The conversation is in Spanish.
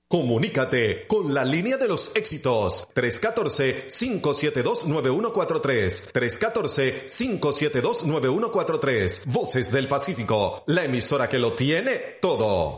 Comunícate con la línea de los éxitos 314-572-9143. 314-572-9143. Voces del Pacífico, la emisora que lo tiene todo.